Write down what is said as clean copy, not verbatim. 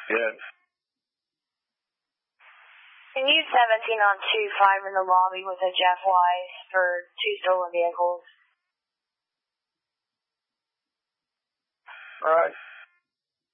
Yes. Can you 17 on 2-5 in the lobby with a Jeff Wise for 2 stolen vehicles? All right.